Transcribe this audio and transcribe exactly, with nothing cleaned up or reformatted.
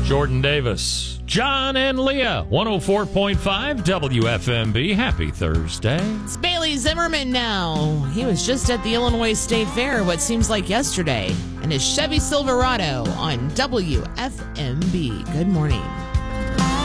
Jordan Davis, John and Leah, one oh four point five W F M B. Happy Thursday. It's Bailey Zimmerman now. He was just at the Illinois State Fair, what seems like yesterday, in his Chevy Silverado on W F M B. Good morning.